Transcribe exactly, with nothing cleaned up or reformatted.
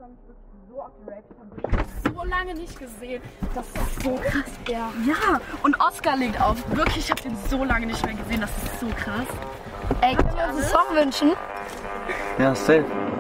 freue mich wirklich so auf die Rave. Ich habe dich so lange nicht gesehen. Das ist so krass, ja. Ja, und Oscar legt auf. Wirklich, ich habe den so lange nicht mehr gesehen. Das ist so krass. Ey, könnt ihr uns einen Song wünschen? Ja, safe.